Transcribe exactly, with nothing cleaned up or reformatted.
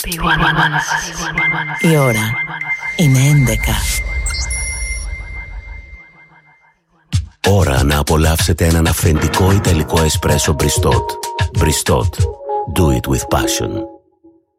Η ώρα είναι έντεκα. Ώρα να απολαύσετε έναν αυθεντικό ιταλικό εσπρέσο Bristot. Bristot. Do it with passion.